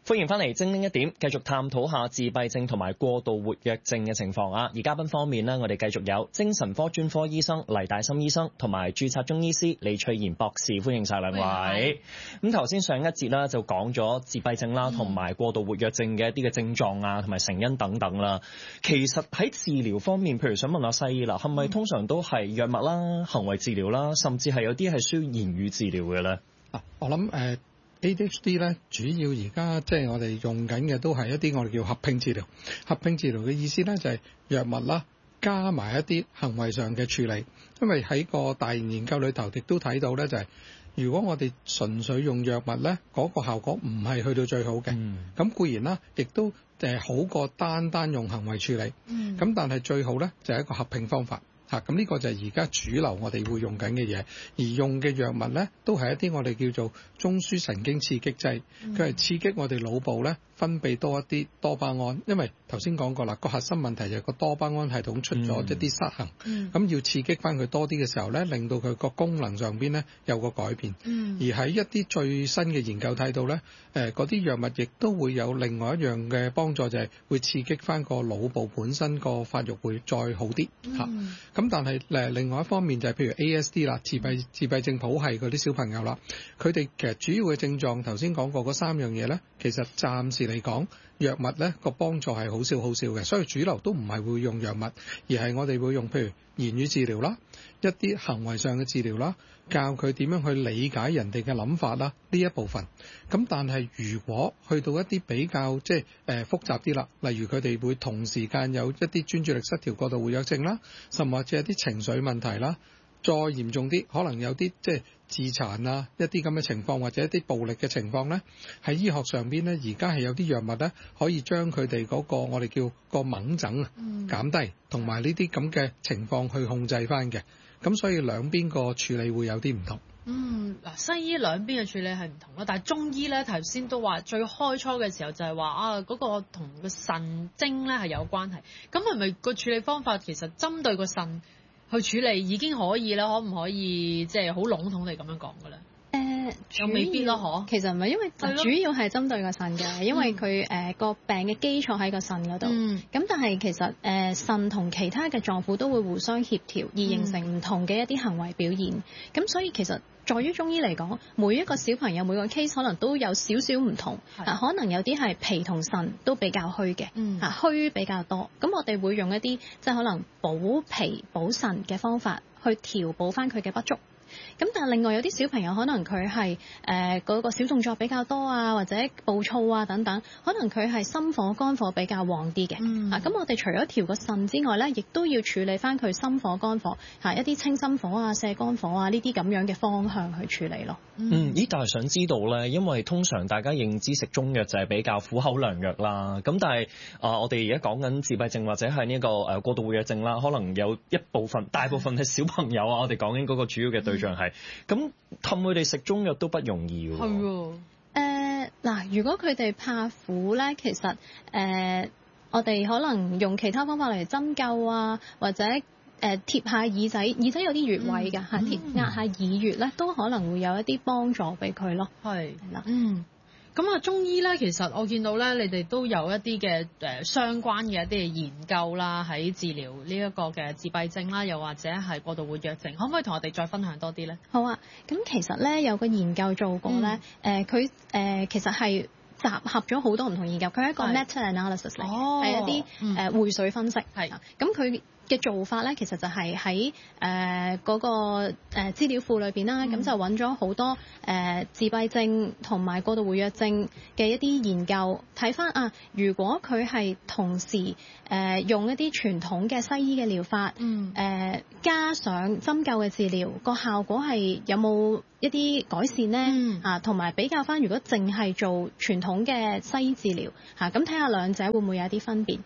歡迎翻嚟精靈一點，繼續探討下自閉症同埋過度活躍症嘅情況啊！而嘉賓方面呢，我哋繼續有精神科專科醫生黎大森醫生同埋註冊中醫師李翠賢博士，歡迎晒兩位。咁頭先上一節啦，就講咗自閉症啦，同埋過度活躍症嘅一啲嘅症狀啊，同埋成因等等啦。其實喺治療方面，譬如想問下西醫啦，係咪通常都係藥物啦、行為治療啦，甚至係有啲係需要言語治療嘅咧？ 我諗ADHD 咧，主要而家即係我哋用緊嘅都係一啲我哋叫合併治療。合併治療嘅意思咧就係藥物啦，加埋一啲行為上嘅處理。因為喺個大型研究裏頭亦都睇到咧，就係如果我哋純粹用藥物咧，嗰個效果唔係去到最好嘅。咁固然啦，亦都好過單用行為處理。咁但係最好咧就係一個合併方法。咁呢個就係而家主流我哋會用緊嘅嘢，而用嘅藥物咧都係一啲我哋叫做中樞神經刺激劑，佢係刺激我哋腦部咧分泌多一啲多巴胺，因為頭先講過啦，個核心問題就係個多巴胺系統出咗一啲失衡，咁要刺激翻佢多啲嘅時候咧，令到佢個功能上邊咧有個改變。而喺一啲最新嘅研究睇到咧，嗰啲藥物亦都會有另外一樣嘅幫助，就係會刺激翻個腦部本身個發育會再好啲嚇。咁但係另外一方面就係譬如 ASD 啦，自閉症譜系嗰啲小朋友啦，佢哋其實主要嘅症狀頭先講過嗰三樣嘢咧，其實暫時嚟講藥物咧個幫助係好少嘅，所以主流都唔係會用藥物，而係我哋會用譬如言語治療啦，一啲行為上嘅治療啦，教佢點樣去理解人哋嘅諗法啦，呢一部分。咁但係如果去到一啲比較複雜啲啦，例如佢哋會同時間有一啲專注力失調過度活躍症啦，甚或者係啲情緒問題啦，再嚴重啲可能有啲自殘啊一啲咁嘅情況，或者一啲暴力嘅情況咧，喺醫學上邊咧而家係有啲藥物咧可以將佢哋嗰個我哋叫個猛症減低，同埋呢啲咁嘅情況去控制翻嘅。咁所以兩邊個處理會有啲唔同。 西醫兩邊嘅處理係唔同咯，但係中醫咧頭先都話最開初嘅時候就係話嗰個同個腎精咧係有關係。咁係咪個處理方法其實針對個腎去處理已經可以啦？可唔可以好籠統地咁樣講嘅咧？又未必咯，嗬。 其實唔係，因為主要係針對個腎嘅，因為佢個病嘅基礎喺個腎嗰度。咁但係其實腎同其他嘅臟腑都會互相協調，而形成唔同嘅一啲行為表現。咁所以其實在於中醫嚟講，每一個小朋友每個 case 可能都有少少唔同。可能有啲係脾同腎都比較虛嘅，虛比較多。咁我哋會用一啲可能補脾補腎嘅方法去調補翻佢嘅不足。咁但係另外有啲小朋友可能佢係嗰個小動作比較多啊，或者暴躁啊等等，可能佢係心火肝火比較旺啲嘅。咁我哋除咗調個腎之外咧，亦都要處理翻佢心火肝火一啲清心火啊、瀉肝火啊呢啲咁樣嘅方向去處理咯。 但係想知道咧，因為通常大家認知食中藥就係比較苦口良藥啦。咁但係我哋而家講緊自閉症或者係呢個過度活躍症啦，可能有大部分係小朋友啊。我哋講緊嗰個主要嘅對象係咁，氹佢哋食中藥都不容易喎。 係如果佢哋怕苦咧，其實我哋可能用其他方法嚟針灸啊，或者貼下耳仔有啲穴位㗎嚇，壓下耳穴咧，都可能會有一啲幫助俾佢咯。係啦， 咁中醫咧，其實我見到咧，你哋都有一啲嘅相關嘅一啲嘅研究啦，喺治療呢一個嘅自閉症啦，又或者係過度活躍症，可唔可以同我哋再分享多啲咧？ 好啊，咁其實咧有個研究做過咧，佢其實係集合咗好多唔同研究，佢係一個 meta-analysis 嚟嘅，係一啲匯水分析。咁佢嘅做法咧，其實就係喺嗰個資料庫裏邊啦，咁就揾咗好多自閉症同埋過度活躍症嘅一啲研究，睇翻如果佢係同時用一啲傳統嘅西醫嘅療法，加上針灸嘅治療，個效果係有冇一啲改善呢？同埋比較翻，如果淨係做傳統嘅西醫治療咁睇下兩者會唔會有一啲分別？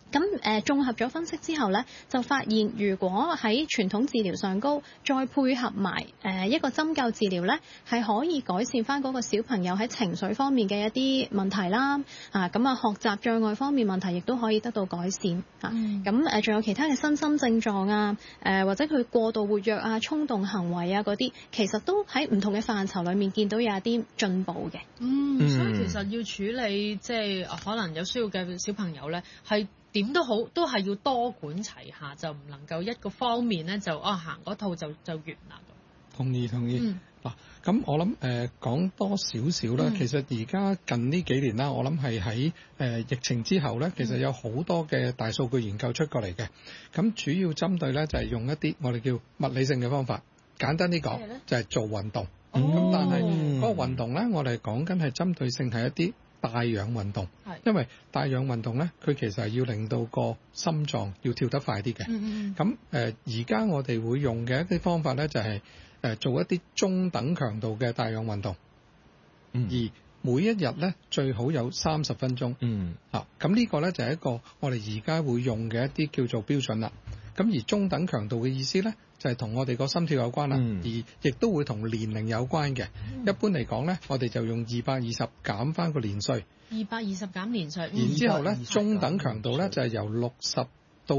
咁綜合咗分析之後咧，就發現如果喺傳統治療上高，再配合埋一個針灸治療咧，係可以改善翻嗰個小朋友喺情緒方面嘅一啲問題啦。咁啊學習障礙方面問題亦都可以得到改善。咁仲有其他嘅身心症狀啊，或者佢過度活躍啊、衝動行為啊嗰啲，其實都喺唔同嘅範疇裡面見到有一啲進步嘅。 所以其實要處理即係可能有需要嘅小朋友咧，係點都好，都係要多管齊下，就唔能夠一個方面咧就行嗰套就完啦。 同意。嗱，咁我諗講多少少啦。其實而家近呢幾年啦，我諗係喺疫情之後咧，其實有好多嘅大數據研究出過嚟嘅。咁主要針對咧就係用一啲我哋叫物理性嘅方法，簡單啲講就係做運動。咁但係嗰個運動咧，我哋講緊係針對性係一啲帶氧運動，因為帶氧運動咧，佢其實係要令到個心臟要跳得快啲嘅。咁而家我哋會用嘅一啲方法咧，就係做一啲中等強度嘅帶氧運動，而每一日咧最好有30分鐘。咁呢個咧就係一個我哋而家會用嘅一啲叫做標準啦。咁而中等強度嘅意思咧，就係同我哋個心跳有關啦，而亦都會同年齡有關嘅。一般嚟講咧，我哋就用220減翻個年歲 ，220減年歲， 然之後咧中等強度咧就係由60到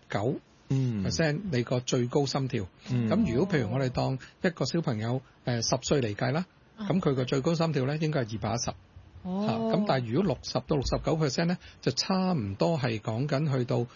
69%你個最高心跳。咁如果譬如我哋當一個小朋友10歲嚟計啦，咁佢個最高心跳咧應該係210。咁但係如果60到69%咧，就差唔多係講緊去到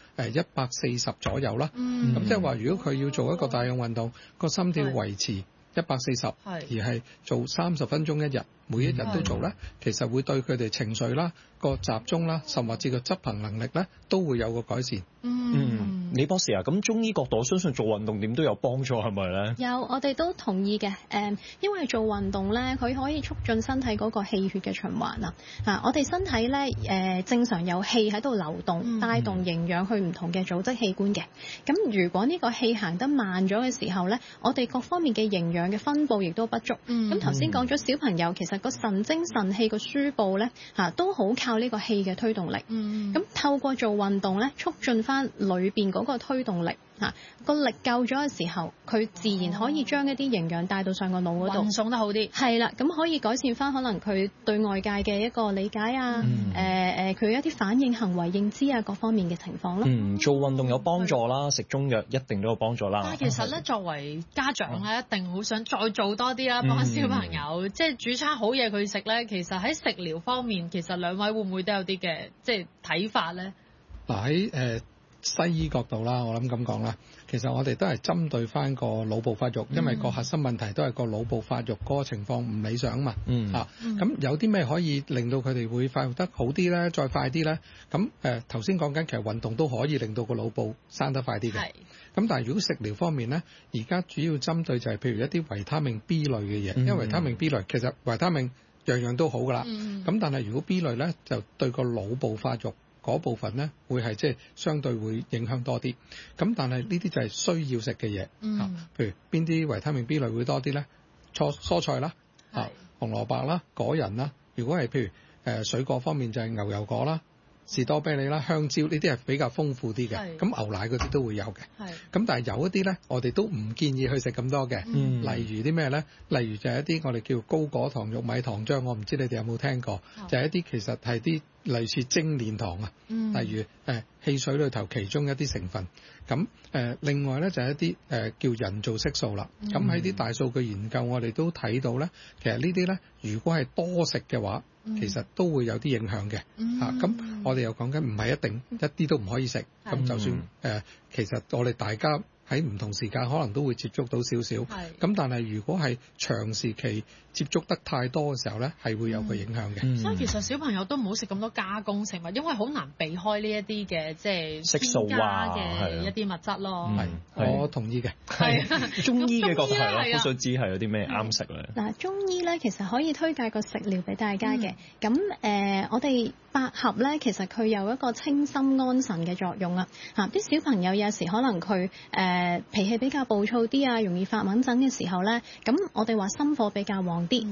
140左右啦。咁即係話，如果佢要做一個帶氧運動，個心跳維持140，而係做30分鐘一日，每一日都做咧，其實會對佢哋情緒啦、個集中啦，甚至個執行能力咧，都會有個改善。 李博士啊，咁中醫角度，我相信做運動點都有幫助，係咪咧？ 有，我哋都同意嘅。因為做運動咧，佢可以促進身體嗰個氣血嘅循環啊。我哋身體咧，正常有氣喺度流動，帶動營養去唔同嘅組織器官嘅。咁如果呢個氣行得慢咗嘅時候咧，我哋各方面嘅營養嘅分佈亦都不足。咁頭先講咗小朋友，其實個神精神氣個輸布咧，都好靠呢個氣嘅推動力。咁透過做運動咧，促進翻裏邊嗰個推動力。個力夠咗嘅時候，佢自然可以將一啲營養帶到上個腦嗰度， 運送得好啲。 係啦，咁可以改善翻可能佢對外界嘅一個理解啊，佢一啲反應、行為、認知啊各方面嘅情況咯。 做運動有幫助啦，食中藥一定都有幫助啦。 但係其實咧，作為家長咧，一定好想再做多啲啦，幫小朋友，即係煮餐好嘢佢食咧。其實喺食療方面，其實兩位會唔會都有啲嘅即係睇法咧？ 嗱喺西醫角度啦，我諗咁講啦，其實我哋都係針對翻個腦部發育，因為個核心問題都係個腦部發育嗰個情況唔理想嘛。咁有啲咩可以令到佢哋會發育得好啲咧，再快啲咧？咁頭先講緊其實運動都可以令到個腦部生得快啲嘅。咁但係如果食療方面咧，而家主要針對就係譬如一啲維他命 B 類嘅嘢，因為維他命 B 類其實維他命樣樣都好噶啦。咁但係如果 B 類咧，就對個腦部發育嗰部分咧，會係即係相對會影響多啲。咁但係呢啲就係需要食嘅嘢。譬如邊啲維他命 B 類會多啲咧？蔬菜啦，紅蘿蔔啦，果仁啦。如果係譬如水果方面就係牛油果啦、士多啤梨啦、香蕉，呢啲係比較豐富啲嘅。咁牛奶嗰啲都會有嘅。咁但係有一啲咧，我哋都唔建議去食咁多嘅。例如啲咩咧？例如就係一啲我哋叫高果糖玉米糖漿，我唔知你哋有冇聽過？就係一啲其實係啲類似精煉糖啊，例如汽水裏頭其中一啲成分。咁另外咧就係一啲叫人造色素啦。咁喺啲大數據研究我哋都睇到咧，其實呢啲咧如果係多食嘅話，其實都會有啲影響嘅。咁我哋又講緊唔係一定一啲都唔可以食。咁就算其實我哋大家喺唔同時間可能都會接觸到少少。咁但係如果係長時期接觸得太多嘅時候咧，係會有個影響嘅。 所以其實小朋友都唔好食咁多加工食物，因為好難避開呢一啲嘅即係色素加嘅一啲物質咯。 我同意嘅。 中醫嘅角度係咯，好想知係有啲咩啱食咧。 嗱，中醫咧其實可以推介個食療俾大家嘅。咁我哋百合咧，其實佢有一個清心安神嘅作用啊。啲小朋友有時可能佢脾氣比較暴躁啲啊，容易發猛疹嘅時候咧，咁我哋話心火比較旺啲。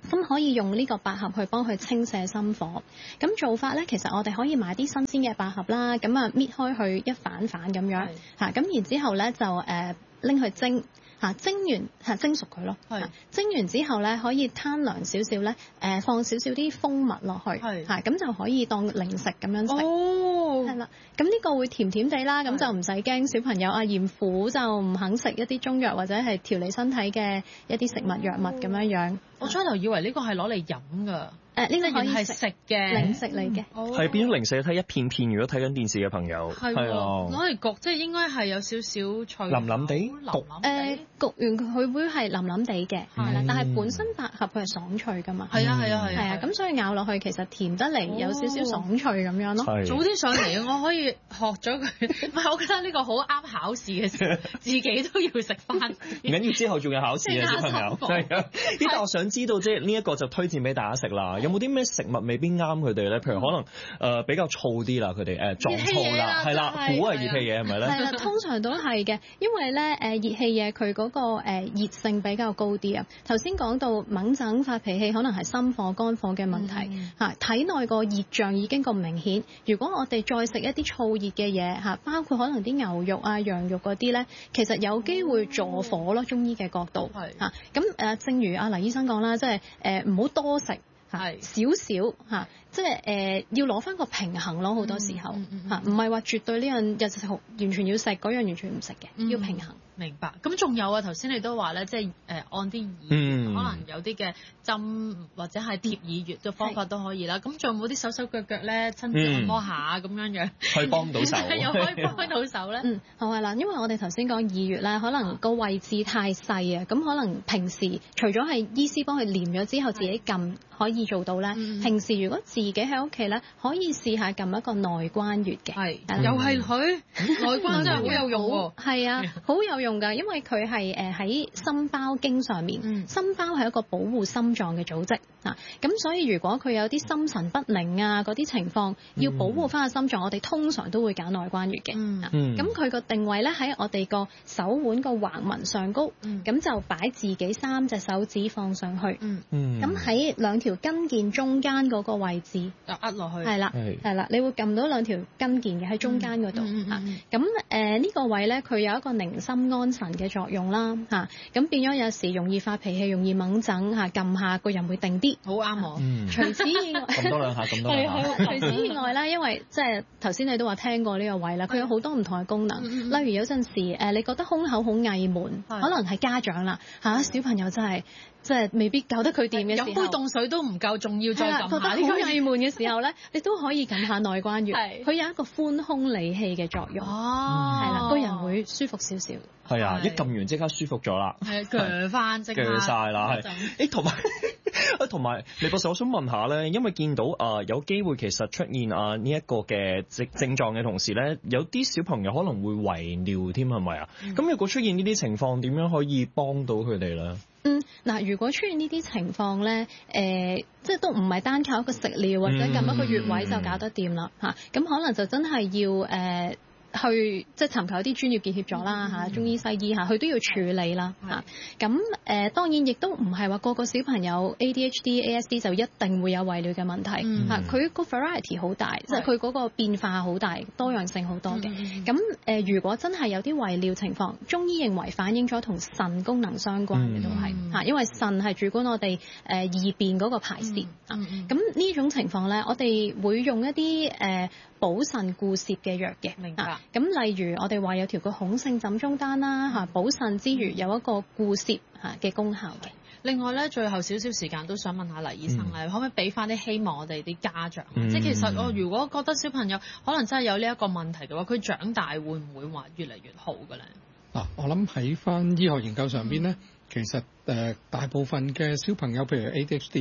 咁可以用呢個百合去幫佢清瀉心火。咁做法咧，其實我哋可以買啲新鮮嘅百合啦，咁啊搣開佢一瓣瓣咁樣嚇，咁然之後咧就拎去蒸。蒸完蒸熟佢咯，蒸完之後咧可以攤涼少少咧，放少少啲蜂蜜落去，咁就可以當零食咁樣食。係啦，咁呢個會甜甜地啦，咁就唔使驚小朋友嫌苦就唔肯食一啲中藥或者係調理身體嘅一啲食物藥物咁樣樣。 我初頭以為呢個係攞嚟飲㗎。 呢個可以係食嘅零食嚟嘅， 係變咗零食睇一片片。如果睇緊電視嘅朋友，係攞嚟焗，即係應該係有少少脆， 腍腍地焗。 焗完佢會係腍腍地嘅，係啦。但係本身百合佢係爽脆㗎嘛， 係啊。 咁所以咬落去其實甜得嚟，有少少爽脆咁樣咯。 早啲上嚟，我可以學咗佢。唔係，我覺得呢個好啱考試嘅時候，自己都要食翻。 唔緊要，之後仲有考試啊，小朋友。係啊，但係我想知道，即係呢一個就推薦俾大家食啦。有冇啲咩食物未必啱佢哋咧？譬如可能比較燥啲啦，佢哋撞燥啦，係啦，估係熱氣嘢係咪咧？ 係啦，通常都係嘅，因為咧熱氣嘢佢嗰個熱性比較高啲啊。頭先講到猛整發脾氣，可能係心火肝火嘅問題嚇，體內個熱脹已經咁明顯。如果我哋再食一啲燥熱嘅嘢嚇，包括可能啲牛肉啊、羊肉嗰啲咧，其實有機會助火咯。中醫嘅角度嚇，咁正如阿黎醫生講啦，即係唔好多食。少少嚇，即係要攞翻個平衡咯。好多時候嚇，唔係話絕對呢樣日食完全要食，嗰樣完全唔食嘅，要平衡。 明白。咁仲有啊，頭先你都話咧，即係按啲耳，可能有啲嘅針或者係貼耳穴嘅方法都可以啦。咁仲有冇啲手手腳腳咧，親自按摩下咁樣樣， 可以幫到手， 又可以幫到手咧？ 好係啦，因為我哋頭先講耳穴咧，可能個位置太細啊，咁可能平時除咗係醫師幫佢黏咗之後，自己撳可以做到咧。平時如果自己喺屋企咧，可以試下撳一個內關穴嘅。 又係佢內關真係好有用喎。 係啊，好有用㗎，因為佢係喺心包經上面，心包係一個保護心臟嘅組織啊。咁所以如果佢有啲心神不寧啊嗰啲情況，要保護翻個心臟，我哋通常都會揀內關穴嘅。咁佢個定位咧喺我哋個手腕個橫紋上高，咁就擺自己3隻手指放上去。咁喺2條筋腱中間嗰個位置就壓落去。 係啦，你會撳到2條筋腱嘅喺中間嗰度。咁呢個位咧，佢有一個寧心安神嘅作用啦。咁變咗有時容易發脾氣、容易猛整撳下個人會定啲。 好啱我。 除此以外， 咁多兩下，咁多兩下。 除此以外咧，因為即係頭先你都話聽過呢個位啦，佢有好多唔同嘅功能。例如有陣時你覺得胸口好翳悶，可能係家長啦小朋友真係即係未必搞得佢掂嘅時候， 飲杯凍水都唔夠，仲要再撳下。 覺得好翳悶嘅時候咧，你都可以撳下內關穴，佢有一個寬胸理氣嘅作用。係啦，個人會舒服少少。 係啊，一撳完即刻舒服咗啦。 係鋸翻即刻。 鋸曬啦，係。同埋李博士，我想問下咧，因為見到有機會其實出現呢一個嘅症狀嘅同時咧，有啲小朋友可能會遺尿添，係咪啊？咁如果出現呢啲情況，點樣可以幫到佢哋咧？ 如果出現呢啲情況咧，即係都唔係單靠一個食療或者撳一個穴位就搞得掂啦嚇，咁可能就真係要去即係尋求一啲專業嘅協助啦中醫西醫佢都要處理啦咁當然亦都唔係話個個小朋友 ADHD、ASD 就一定會有遺尿嘅問題佢個 variety 好大，即係佢嗰個變化好大，多樣性好多嘅。咁如果真係有啲遺尿情況，中醫認為反映咗同腎功能相關嘅都係因為腎係主管我哋二便嗰個排泄咁呢種情況咧，我哋會用一啲補腎固攝嘅藥嘅。 明白。 咁例如我哋話有條個孔聖枕中丹啦補腎之餘有一個固攝嘅功效嘅。 另外咧，最後少少時間都想問下黎醫生咧，可唔可以俾翻啲希望我哋啲家長？即係其實我如果覺得小朋友可能真係有呢一個問題嘅話，佢長大會唔會話越嚟越好嘅咧？ 我諗喺翻醫學研究上邊咧，其實大部分嘅小朋友，譬如 ADHD，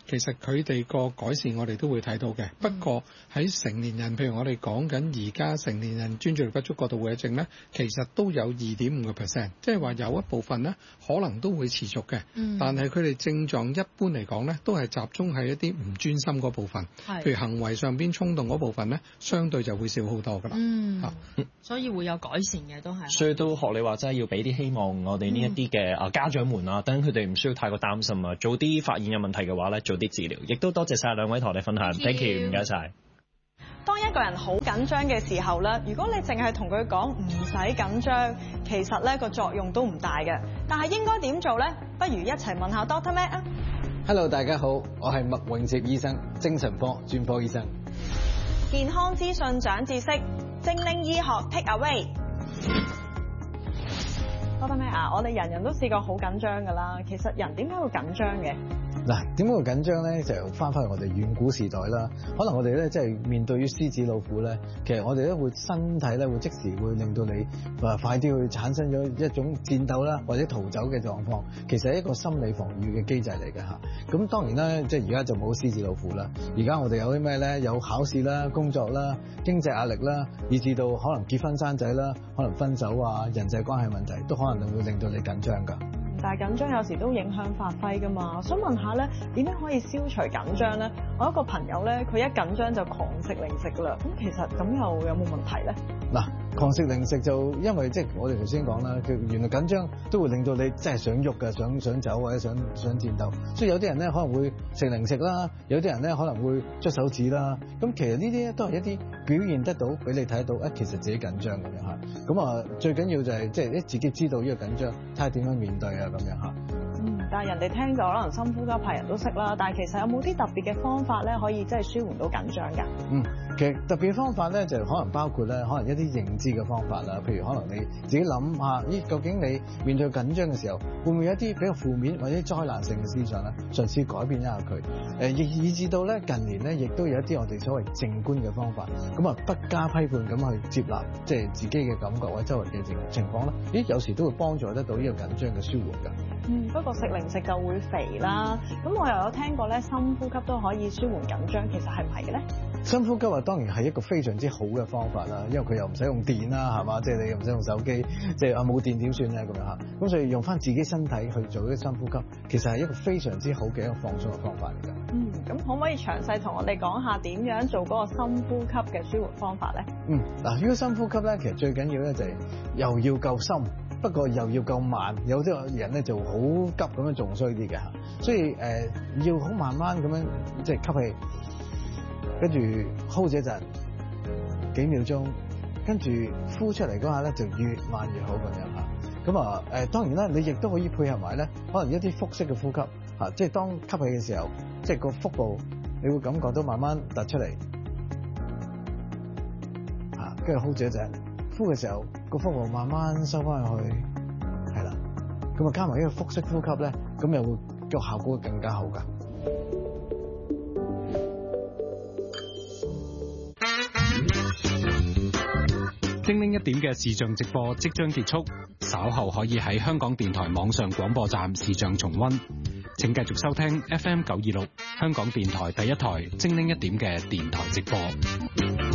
其實佢哋個改善我哋都會睇到嘅。不過喺成年人，譬如我哋講緊而家成年人專注力不足過度活躍症咧，其實都有2.5%，即係話有一部分咧可能都會持續嘅。但係佢哋症狀一般嚟講咧，都係集中喺一啲唔專心嗰部分，譬如行為上邊衝動嗰部分咧，相對就會少好多噶啦。 所以會有改善嘅都係。 所以都學你話齋，要俾啲希望我哋呢一啲嘅家長們啊，等佢哋唔需要太過擔心啊，早啲發現有問題嘅話咧，早啲治療。亦都多謝晒兩位同我哋分享 ，thank you，唔該晒。 當一個人好緊張嘅時候咧，如果你淨係同佢講唔使緊張，其實咧個作用都唔大嘅。但係應該點做咧？不如一齊問下 Dr. Matt 啊。 Hello， 大家好，我係麥永接醫生，精神科專科醫生。 健康資訊長知識，精靈醫學 Take Away。Dr. Matt 啊，我哋人人都試過好緊張㗎啦。其實人點解會緊張嘅？ 嗱，點解會緊張咧？就翻返去我哋遠古時代啦。可能我哋咧即係面對於獅子老虎咧，其實我哋咧會身體咧會即時會令到你快啲去產生咗一種戰鬥啦，或者逃走嘅狀況。其實係一個心理防禦嘅機制嚟嘅嚇。咁當然啦，即係而家就冇獅子老虎啦。而家我哋有啲咩咧？有考試啦、工作啦、經濟壓力啦，以至到可能結婚生仔啦，可能分手啊、人際關係問題，都可能會令到你緊張㗎。 但係緊張有時都影響發揮㗎嘛，想問下咧，點樣可以消除緊張咧？我一個朋友咧，佢一緊張就狂食零食㗎啦。咁其實咁又有冇問題咧？嗱， 狂食零食就因為即係我哋頭先講啦，佢原來緊張都會令到你真係想喐㗎，想走或者想戰鬥。所以有啲人咧可能會食零食啦，有啲人咧可能會捽手指啦。咁其實呢啲都係一啲表現得到俾你睇到，其實自己緊張咁樣嚇。咁啊，最緊要就係即係自己知道呢個緊張，睇下點樣面對啊咁樣嚇。 但係人哋聽就可能深呼吸係人都識啦，但係其實有冇啲特別嘅方法咧，可以即係舒緩到緊張㗎？ 其實特別嘅方法咧，就可能包括咧，可能一啲認知嘅方法啦。譬如可能你自己諗下，究竟你面對緊張嘅時候，會唔會有一啲比較負面或者災難性嘅思想咧？嘗試改變一下佢。以至到咧近年咧，亦都有一啲我哋所謂靜觀嘅方法。咁啊，不加批判咁去接納，即係自己嘅感覺或者周圍嘅情況咧。有時都會幫助得到呢個緊張嘅舒緩㗎。 不過食零食就會肥啦。咁我又有聽過咧，深呼吸都可以舒緩緊張，其實係唔係嘅咧？ 深呼吸當然係一個非常之好嘅方法啦，因為佢又唔使用電啦，係嘛？即係你又唔使用手機，即係冇電點算咧咁樣嚇。咁所以用翻自己身體去做啲深呼吸，其實係一個非常之好嘅一個放鬆嘅方法嚟㗎。 咁可唔可以詳細同我哋講下點樣做嗰個深呼吸嘅舒緩方法咧？ 嗱，如果深呼吸咧，其實最緊要咧就係又要夠深，不過又要夠慢。有啲人咧就好急咁樣仲衰啲嘅嚇，所以要好慢慢咁樣即係吸氣。跟住 hold 住一陣幾秒鐘，跟住呼出嚟嗰下咧就越慢越好咁樣嚇。咁啊當然啦，你亦都可以配合埋咧，可能一啲腹式嘅呼吸嚇，即係當吸氣嘅時候，即係個腹部你會感覺到慢慢突出嚟嚇，跟住 hold 住一陣，呼嘅時候個腹部慢慢收翻去，係啦。咁啊加埋呢個腹式呼吸咧，咁又會個效果更加好㗎。 精靈一點嘅視像直播即將結束，稍後可以喺香港電台網上廣播站視像重溫。請繼續收聽 FM 926香港電台第一台精靈一點嘅電台直播。